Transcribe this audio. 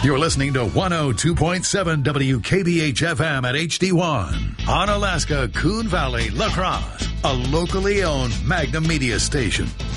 You're listening to 102.7 WKBH-FM at HD1 on Alaska, Coon Valley, La Crosse, a locally owned Magnum Media station.